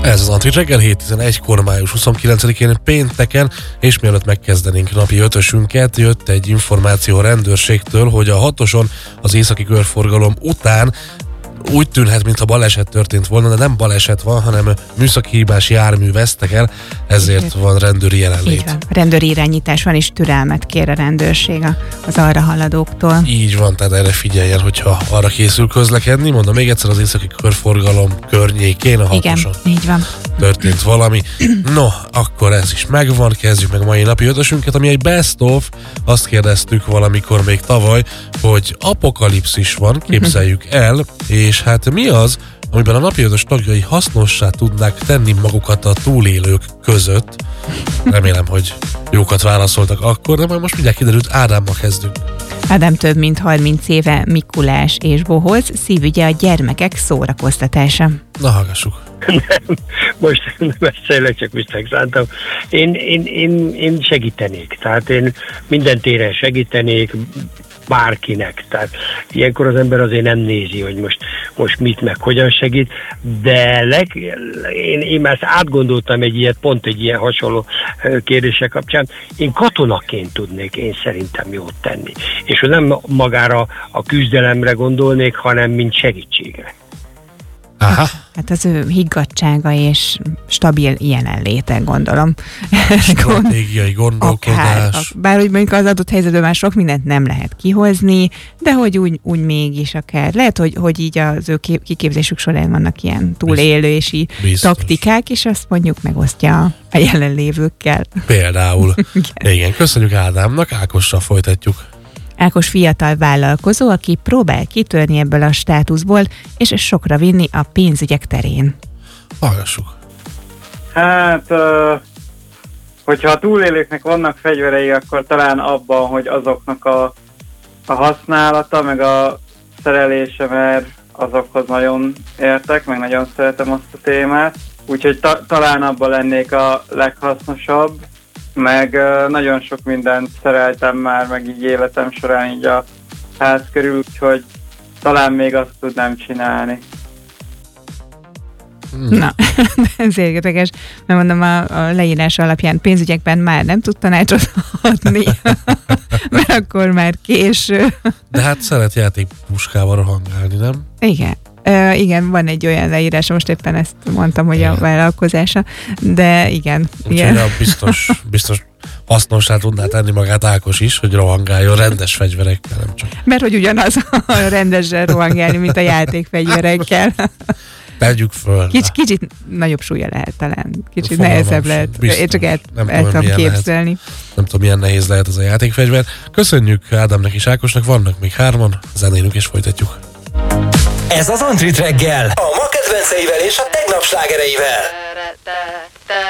Ez az Antrit reggel 7:11-kor május 29-én pénteken, és mielőtt megkezdenénk napi ötösünket, jött egy információ a rendőrségtől, hogy a 6-oson az északi körforgalom után úgy tűnhet, mintha baleset történt volna, de nem baleset van, hanem műszaki hibás jármű vesztek el, ezért van rendőri jelenlét. Így van. Rendőri irányítás van, és türelmet kér a rendőrség az arra haladóktól. Így van, tehát erre figyeljen, hogyha arra készül közlekedni. Mondom még egyszer, az északi körforgalom környékén, a 6-oson. Igen, így van. Történt valami. No, akkor ez is megvan, kezdjük meg a mai napi ötösünket, ami egy best of. Azt kérdeztük valamikor még tavaly, hogy apokalipszis van, képzeljük el, és hát mi az, amiben a napi ötös tagjai hasznossá tudnák tenni magukat a túlélők között. Remélem, hogy jókat válaszoltak akkor, de majd most mindjárt kiderült, Ádámmal kezdünk. Ádám több mint 30 éve Mikulás és bohóc, szívügye a gyermekek szórakoztatása. Na, hallgassuk. Nem, most nem beszélek, csak megszántam. Én segítenék, tehát én minden téren segítenék bárkinek, tehát ilyenkor az ember azért nem nézi, hogy most mit meg hogyan segít, de én már átgondoltam pont egy ilyen hasonló kérdése kapcsán, én katonaként tudnék én szerintem jót tenni, és nem magára a küzdelemre gondolnék, hanem mint segítségre. Aha. Hát az ő higgadtsága és stabil jelenléte, gondolom. Stratégiai gondolkodás. Bár úgy mondjuk az adott helyzetben már sok mindent nem lehet kihozni, de hogy úgy mégis akár. Lehet, hogy így az ő kiképzésük során vannak ilyen túlélési taktikák, és azt mondjuk megosztja a jelenlévőkkel. Például. Igen, köszönjük Ádámnak, Ákossal folytatjuk. Ákos fiatal vállalkozó, aki próbál kitörni ebből a státuszból, és sokra vinni a pénzügyek terén. Hallgassuk. Hát, hogyha a túlélőknek vannak fegyverei, akkor talán abban, hogy azoknak a használata, meg a szerelése, mert azokhoz nagyon értek, meg nagyon szeretem azt a témát. Úgyhogy talán abban lennék a leghasznosabb. Meg nagyon sok mindent szereltem már, meg így életem során így a ház körül, úgyhogy talán még azt tudnám csinálni. Na, ez érdekes, mert mondom a leírás alapján pénzügyekben már nem tud tanácsot adni, mert akkor már késő. De hát szeret játékpuskával rohangálni, nem? Igen. Igen, van egy olyan leírás, most éppen ezt mondtam, hogy a vállalkozása, de igen. Úgyhogy biztos hasznossá tudná tenni magát Ákos is, hogy rohangáljon rendes fegyverekkel, nem csak. Mert hogy ugyanaz a rendesen rohangálni, mint a játékfegyverekkel. Tegyük föl. Kicsit nagyobb súlya lehet talán. Kicsit nehezebb lehet. Biztos. Én csak el tudom képzelni. Nem tudom, milyen nehéz lehet ez a játékfegyver. Köszönjük Ádámnak és Ákosnak, vannak még 3-an, zenélünk és folytatjuk. Ez az Antrit reggel, a ma kedvenceivel és a tegnap slágereivel.